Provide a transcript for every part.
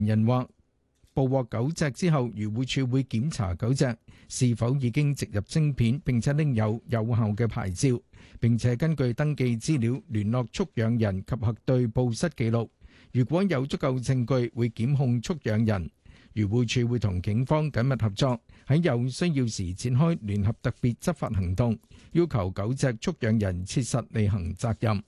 人話，捕獲狗隻之後，漁護署會檢查狗隻是否已經植入晶片，並且拎有有效嘅牌照，並且根據登記資料聯絡畜養人及核對報失記錄。如果有足夠證據，會檢控畜養人。漁護署會同警方緊密合作，喺有需要時展開聯合特別執法行動，要求狗隻畜養人切實履行責任。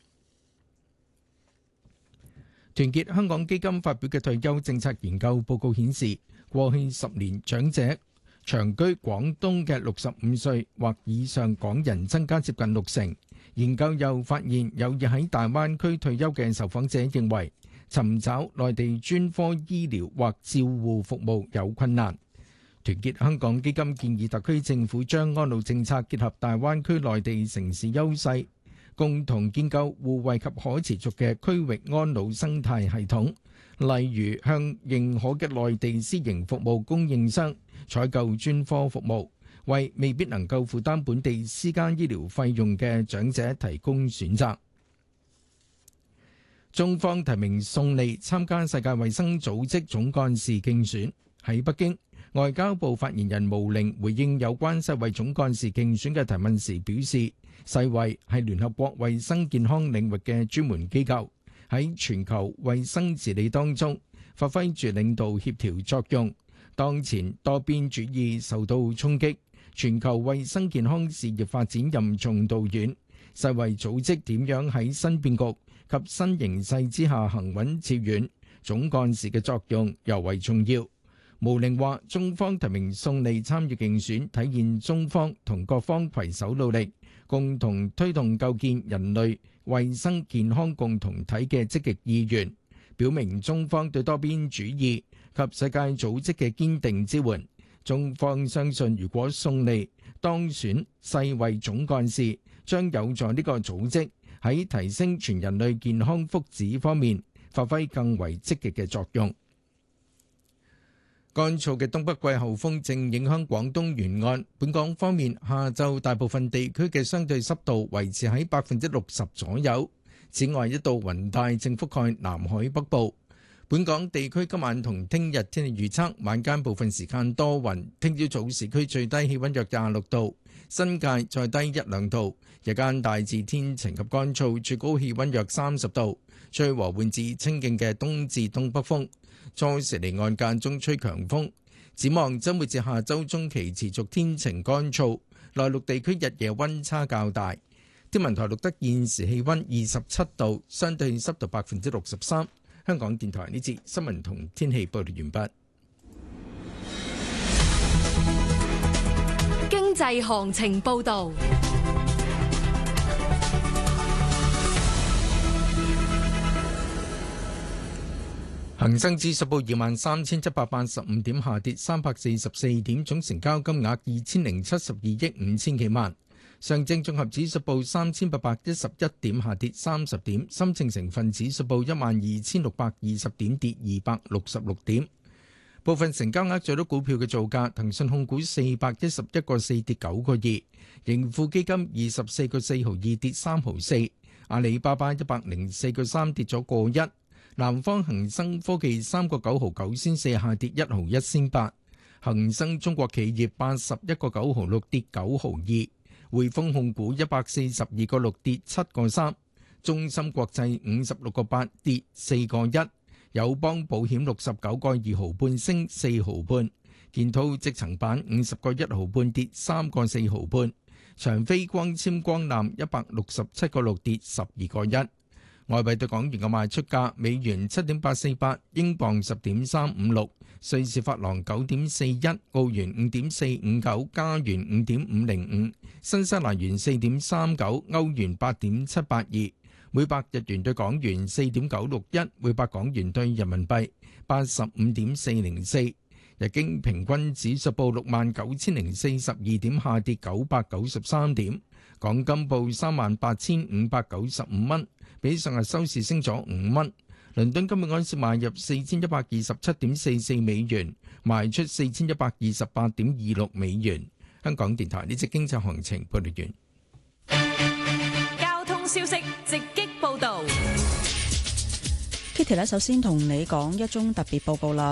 團結香港基金發表嘅退休政策研究報告顯示，過去10年長者長居廣東嘅65歲或以上港人增加接近60%。研究又發現，有意喺大灣區退休嘅受訪者認為，尋找內地專科醫療或照護服務有困難。團結香港基金建議特區政府將安老政策結合大灣區內地城市優勢，共同建構互惠及可持續嘅區域安老生態系統，例如向認可嘅內地私營服務供應商採購專科服務，為未必能夠負擔本地私家醫療費用嘅長者提供選擇。中方提名宋莉參加世界衛生組織總幹事競選。喺北京，外交部發言人毛寧回應有關世衛總幹事競選嘅提問時表示，世衛係聯合國衛生健康領域嘅專門機構，喺全球衛生治理當中發揮住領導協調作用。當前多邊主義受到衝擊，全球衛生健康事業發展任重道遠，世衛組織點樣喺新變局及新形勢之下行穩致遠，總幹事嘅作用尤為重要。毛寧話，中方提名宋莉參與競選，體現中方同各方攜手努力，共同推動構建人類衛生健康共同體嘅積極意願，表明中方對多邊主義及世界組織嘅堅定支援。中方相信，如果宋莉當選世衛總幹事，將有助呢個組織喺提升全人類健康福祉方面發揮更為積極嘅作用。乾燥嘅東北季候風正影響廣東沿岸，本港方面下晝大部分地區嘅相對濕度維持喺60%左右。此外，一道雲帶正覆蓋南海北部。本港地區今晚同聽日天氣預測，晚間部分時間多雲，聽朝早市區最低氣溫約26度，新界再低1-2度，日間大致天晴及乾燥，最高氣溫約30度，吹和緩至清勁嘅東至東北風，初時離岸間中吹強風。展望周末至下周中期持續天晴乾燥，內陸地區日夜溫差較大。天文台錄得現時氣溫27度，相對濕度63%。香港電台呢節新聞同天氣報道完畢。 經濟行情報道。 恒生指數報23,785點，下跌344點，總成交金額2072億5千幾萬。上證綜合指數報3811點，下跌30點。深證成分指數報12620點，跌266點。部分成交額最多股票嘅造價：騰訊控股411個4跌9個2，盈富基金24個4毫2跌3毫4，阿里巴巴104個3跌咗個1，南方恒生科技3個9毫9仙4下跌1毫1仙8，恒生中國企業81個9毫6跌9毫2。匯豐控股142個6跌7個3，中芯國際56個8跌4個1，友邦保險69個2毫半升4毫半，建滔積層板50個1毫半跌3個4毫半，長飛光纖光纜167個6跌12個1。外幣對港元嘅賣出價：美元7.848，英鎊10.356，瑞士法郎9.41，澳元5.459，加元5.505，新西蘭元4.39，歐元8.782，每百日元對港元4.961，每百港元對人民幣85.404。日經平均指數報69,042點，下跌993點。港金報38,595蚊，比上日收市升咗5蚊。倫敦今日安市買入4127.44美元，賣出4128.26美元。香港電台呢節經濟行情報道完。 交通消息直擊報道。 Kitty 咧，首先同你講一宗特別報告啦。